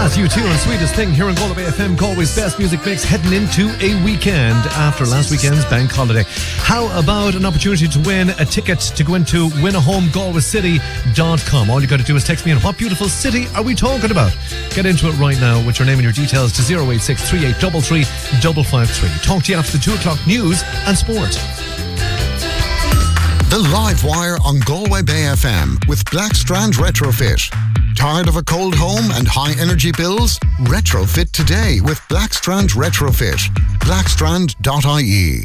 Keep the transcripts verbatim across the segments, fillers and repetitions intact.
That's U two and Sweetest Thing here on Galway Bay F M, Galway's best music mix, heading into a weekend after last weekend's bank holiday. How about an opportunity to win a ticket to go into win a home galway city dot com? All you got to do is text me in what beautiful city are we talking about. Get into it right now with your name and your details to zero eight six three eight three three five five three. Talk to you after the two o'clock news and sport. The Live Wire on Galway Bay F M with Blackstrand Retrofit. Tired of a cold home and high energy bills? Retrofit today with Blackstrand Retrofit. blackstrand dot I E.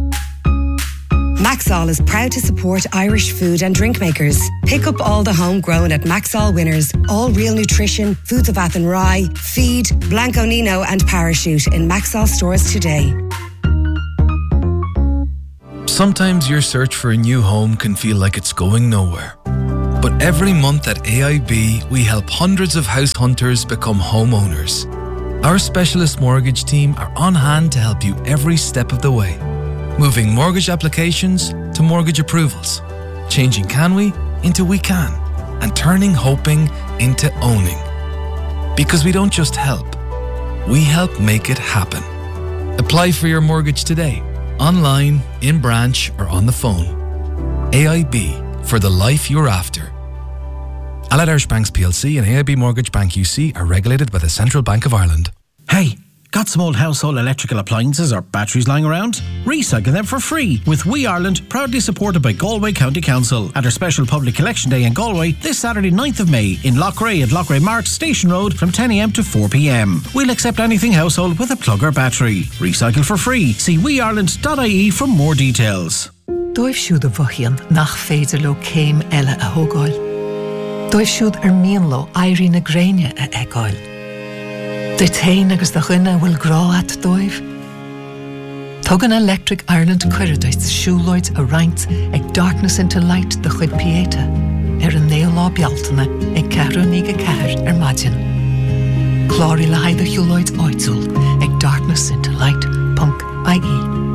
Maxall is proud to support Irish food and drink makers. Pick up all the homegrown at Maxall winners. All real nutrition, Foods of Athenry, Feed, Blanco Nino and Parachute in Maxall stores today. Sometimes your search for a new home can feel like it's going nowhere. But every month at A I B, we help hundreds of house hunters become homeowners. Our specialist mortgage team are on hand to help you every step of the way. Moving mortgage applications to mortgage approvals. Changing can we into we can. And turning hoping into owning. Because we don't just help, we help make it happen. Apply for your mortgage today. Online, in branch or on the phone. A I B, for the life you're after. Allied Irish Banks P L C and A I B Mortgage Bank U C are regulated by the Central Bank of Ireland. Hey, got some old household electrical appliances or batteries lying around? Recycle them for free with We Ireland, proudly supported by Galway County Council at our special public collection day in Galway this Saturday ninth of May in Lochray at Lochray Mart Station Road from ten a m to four p m. We'll accept anything household with a plug or battery. Recycle for free. See we ireland dot I E for more details. Dóibh siúd a bhuicheann nach féidir le céim eile a thógáil. Dóibh siúd ar mian lo éirí na gréine a eáil. De tain agus de chuine bhfuil grá at dóibh. Tugan Electric Ireland cuireadait siúlóid a roinnt ag Darkness into Light de chuid piéta ar an néolá bealtaine ag ceathrú níga ceathair ar maidin. Cláirí le haid a siúlóid áitiúil ag darkness into light dot I E.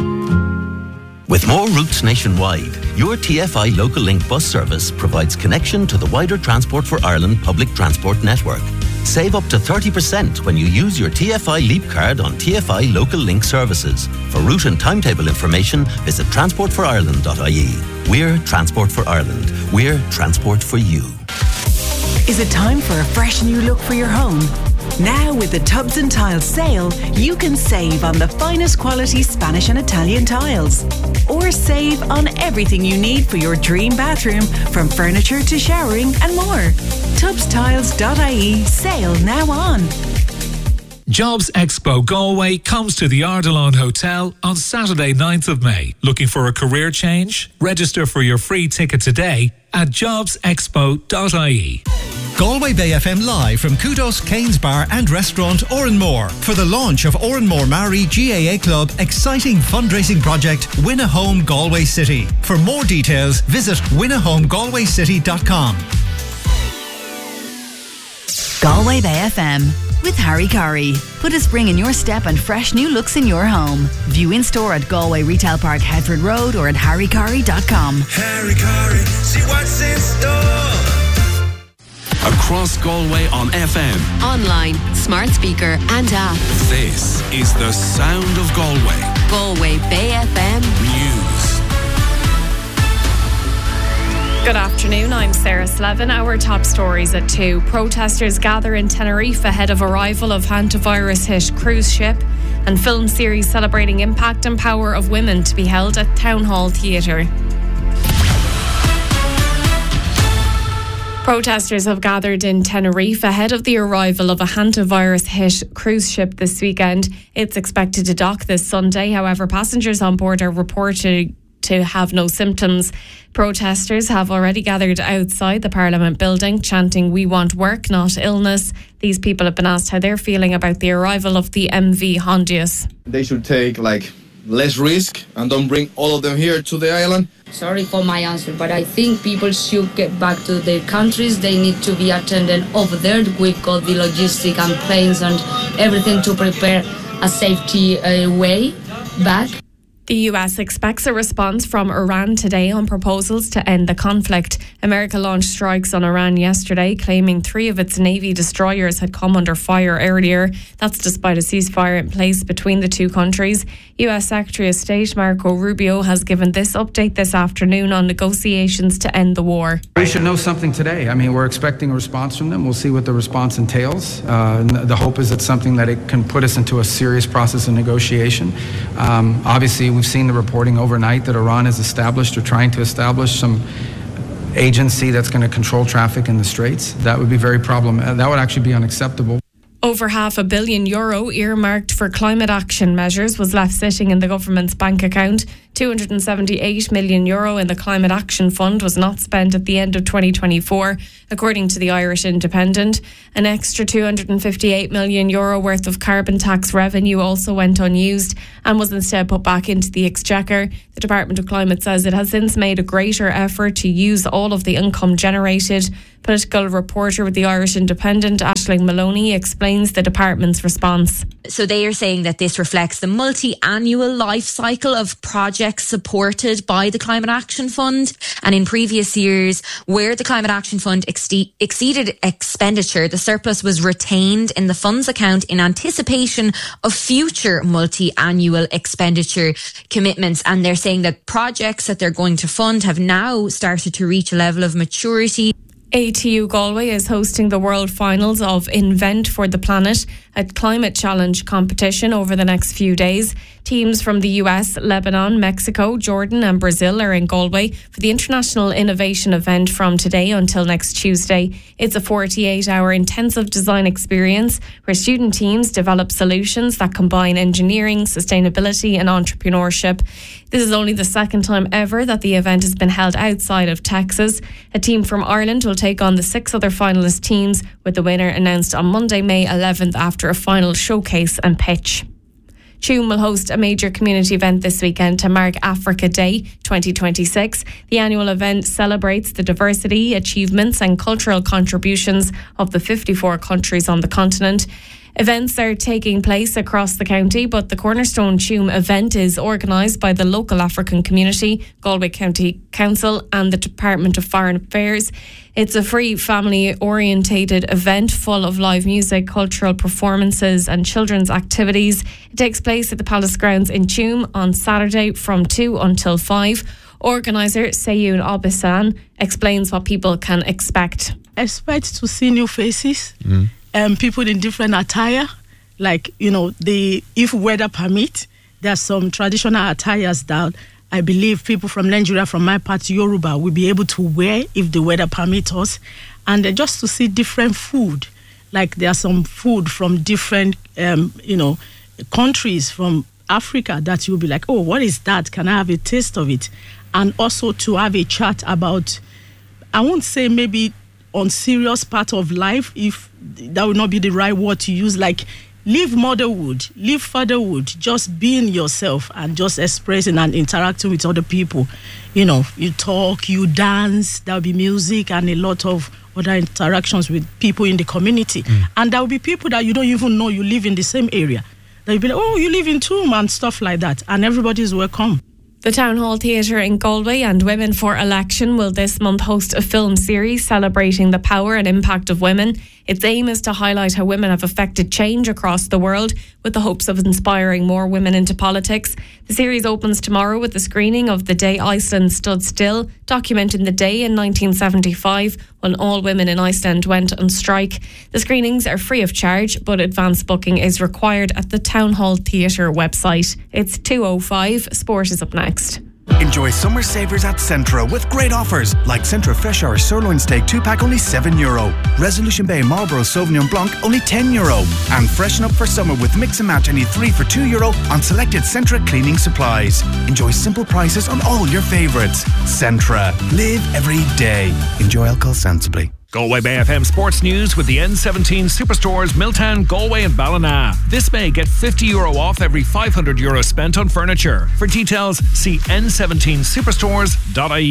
With more routes nationwide, your T F I Local Link bus service provides connection to the wider Transport for Ireland public transport network. Save up to thirty percent when you use your T F I Leap card on T F I Local Link services. For route and timetable information, visit transport for ireland dot I E. We're Transport for Ireland. We're transport for you. Is it time for a fresh new look for your home? Now with the Tubs and Tiles sale, you can save on the finest quality Spanish and Italian tiles. Or save on everything you need for your dream bathroom, from furniture to showering and more. tubs tiles dot I E sale now on. Jobs Expo Galway comes to the Ardelon Hotel on Saturday ninth of May. Looking for a career change? Register for your free ticket today at jobs expo dot I E. Galway Bay F M live from Kudos Kane's Bar and Restaurant Oranmore for the launch of Oranmore Mary G A A Club exciting fundraising project Win a Home Galway City. For more details, visit win a home galway city dot com. Galway Bay F M with Harry Curry. Put a spring in your step and fresh new looks in your home. View in store at Galway Retail Park, Headford Road, or at harry curry dot com. Harry Curry, see what's in store. Across Galway on F M, online, smart speaker and app. This is the sound of Galway. Galway Bay F M News. Good afternoon, I'm Sarah Slevin. Our top stories at two. Protesters gather in Tenerife ahead of arrival of hantavirus hit cruise ship, and film series celebrating impact and power of women to be held at Town Hall Theatre. Protesters have gathered in Tenerife ahead of the arrival of a hantavirus hit cruise ship this weekend. It's expected to dock this Sunday. However, passengers on board are reported to have no symptoms. Protesters have already gathered outside the Parliament building chanting "We want work, not illness." These people have been asked how they're feeling about the arrival of the M V Hondius. They should take like less risk and don't bring all of them here to the island. Sorry for my answer, but I think people should get back to their countries. They need to be attended over there. We've got the logistic and planes and everything to prepare a safety uh, way back. The U S expects a response from Iran today on proposals to end the conflict. America launched strikes on Iran yesterday, claiming three of its Navy destroyers had come under fire earlier. That's despite a ceasefire in place between the two countries. U S Secretary of State Marco Rubio has given this update this afternoon on negotiations to end the war. We should know something today. I mean, we're expecting a response from them. We'll see what the response entails. Uh, the hope is it's something that it can put us into a serious process of negotiation. Um, obviously, we've seen the reporting overnight that Iran has established or trying to establish some agency that's going to control traffic in the Straits. That would be very problematic. That would actually be unacceptable. Over half a billion euro earmarked for climate action measures was left sitting in the government's bank account. two hundred seventy-eight million euro in the Climate Action Fund was not spent at the end of twenty twenty-four, according to the Irish Independent. An extra two hundred fifty-eight million euro worth of carbon tax revenue also went unused and was instead put back into the Exchequer. The Department of Climate says it has since made a greater effort to use all of the income generated. Political reporter with the Irish Independent, Aisling Maloney, explains the department's response. So they are saying that this reflects the multi-annual life cycle of projects supported by the Climate Action Fund. And in previous years, where the Climate Action Fund ex- exceeded expenditure, the surplus was retained in the fund's account in anticipation of future multi-annual expenditure commitments. And they're saying that projects that they're going to fund have now started to reach a level of maturity. A T U Galway is hosting the World Finals of Invent for the Planet, a climate challenge competition over the next few days. Teams from the U S, Lebanon, Mexico, Jordan and Brazil are in Galway for the International Innovation event from today until next Tuesday. It's a forty-eight hour intensive design experience where student teams develop solutions that combine engineering, sustainability and entrepreneurship. This is only the second time ever that the event has been held outside of Texas. A team from Ireland will take on the six other finalist teams, with the winner announced on Monday, May eleventh after a final showcase and pitch. Tuam will host a major community event this weekend to mark Africa Day twenty twenty-six. The annual event celebrates the diversity, achievements and cultural contributions of the fifty-four countries on the continent. Events are taking place across the county, but the Cornerstone Tuam event is organised by the local African community, Galway County Council and the Department of Foreign Affairs. It's a free, family-orientated event full of live music, cultural performances and children's activities. It takes place at the Palace Grounds in Tuam on Saturday from two until five. Organiser Seyoun Obisan explains what people can expect. Expect to see new faces. Mm. Um, people in different attire, like, you know, the if weather permit, there's some traditional attires that I believe people from Nigeria, from my part, Yoruba, will be able to wear if the weather permits us. And uh, just to see different food, like there's some food from different, um, you know, countries from Africa that you'll be like, oh, what is that? Can I have a taste of it? And also to have a chat about, I won't say maybe on serious part of life, if that would not be the right word to use, like live motherhood, live fatherhood, just being yourself and just expressing and interacting with other people. You know, you talk, you dance, there'll be music and a lot of other interactions with people in the community. Mm. And there will be people that you don't even know you live in the same area. They'll be like, oh, you live in Tuam and stuff like that. And everybody's welcome. The Town Hall Theatre in Galway and Women for Election will this month host a film series celebrating the power and impact of women. Its aim is to highlight how women have affected change across the world, with the hopes of inspiring more women into politics. The series opens tomorrow with the screening of The Day Iceland Stood Still, documenting the day in nineteen seventy-five when all women in Iceland went on strike. The screenings are free of charge, but advance booking is required at the Town Hall Theatre website. It's two oh five. Sport is up next. Enjoy summer savers at Centra with great offers like Centra Fresh Hour Sirloin Steak two pack only seven euro, Resolution Bay Marlborough Sauvignon Blanc only ten euro, and freshen up for summer with Mix and Match only three for two euro on selected Centra cleaning supplies. Enjoy simple prices on all your favourites. Centra. Live every day. Enjoy alcohol sensibly. Galway Bay F M Sports News with the N seventeen Superstores, Milltown, Galway and Ballina. This May, get fifty euro off every five hundred euro spent on furniture. For details, see n seventeen superstores dot I E.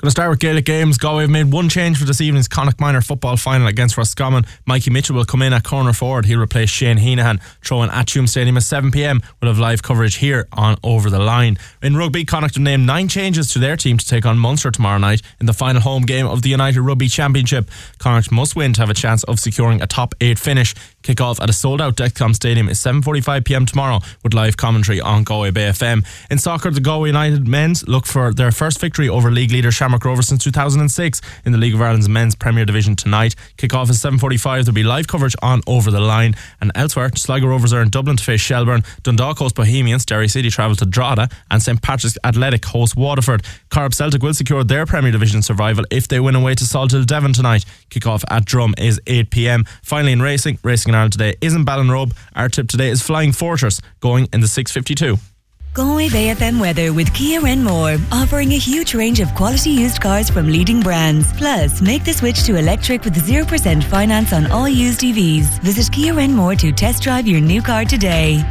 Going to start with Gaelic games. Galway have made one change for this evening's Connacht Minor football final against Roscommon. Mikey Mitchell will come in at corner forward. He'll replace Shane Heenahan. Throw-in at Tuam Stadium at seven p m. We'll have live coverage here on Over the Line. In rugby, Connacht have named nine changes to their team to take on Munster tomorrow night in the final home game of the United Rugby Championship. Connacht must win to have a chance of securing a top eight finish. Kick-off at a sold-out Dexcom Stadium is seven forty-five p m tomorrow with live commentary on Galway Bay F M. In soccer, the Galway United men's look for their first victory over league leader Shamrock Rovers since two thousand six in the League of Ireland's men's Premier Division tonight. Kick-off is seven forty-five. There'll be live coverage on Over the Line. And elsewhere, Sligo Rovers are in Dublin to face Shelbourne. Dundalk host Bohemians. Derry City travel to Drogheda. And St Patrick's Athletic host Waterford. Corrib Celtic will secure their Premier Division survival if they win away to Salthill Devon tonight. Kick-off at Drum is eight p m. Finally in racing, Racing in Ireland today is in Ballinrobe. Our tip today is Flying Fortress, going in the six fifty-two. Galway Bay F M weather with Kia Renmore, offering a huge range of quality used cars from leading brands. Plus, make the switch to electric with zero percent finance on all used E Vs. Visit Kia Renmore to test drive your new car today.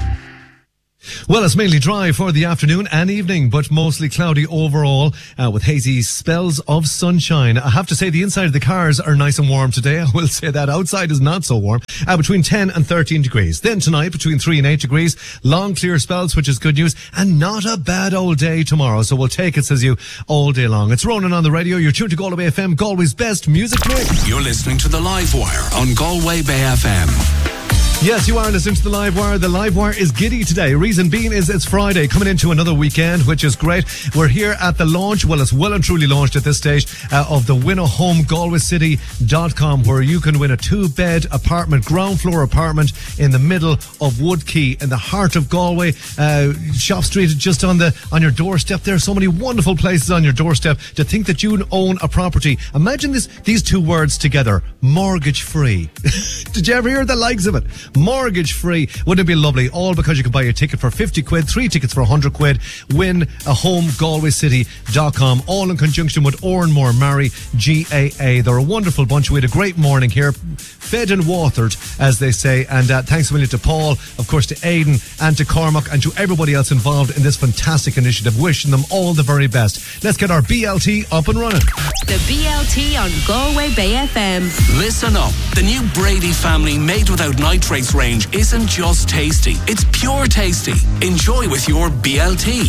Well, it's mainly dry for the afternoon and evening, but mostly cloudy overall, uh, with hazy spells of sunshine. I have to say the inside of the cars are nice and warm today. I will say that. Outside is not so warm, uh, between ten and thirteen degrees. Then tonight, between three and eight degrees. Long clear spells, which is good news, and not a bad old day tomorrow. So we'll take it, says you, all day long. It's Ronan on the radio. You're tuned to Galway Bay F M, Galway's best music mix. You're listening to The Live Wire on Galway Bay F M. Yes, you are listening to The Live Wire. The Live Wire is giddy today. Reason being is it's Friday, coming into another weekend, which is great. We're here at the launch, well, it's well and truly launched at this stage, uh, of the Win a Home Galway City dot com, where you can win a two-bed apartment, ground floor apartment in the middle of Woodkey, in the heart of Galway. Uh, Shop Street, just on the on your doorstep. There are so many wonderful places on your doorstep. To think that you own a property. Imagine this, these two words together, mortgage-free. Did you ever hear the likes of it? Mortgage free. Wouldn't it be lovely? All because you can buy a ticket for fifty quid, three tickets for one hundred quid. Win a home, Galway City dot com, all in conjunction with Oranmore Mary G A A. They're a wonderful bunch. We had a great morning here, fed and watered, as they say. And uh, thanks a million to Paul, of course, to Aidan and to Cormac and to everybody else involved in this fantastic initiative. Wishing them all the very best. Let's get our B L T up and running. The B L T on Galway Bay F M. Listen up. The new Brady Family Made Without Nitrates range isn't just tasty, it's pure tasty. Enjoy with your B L T.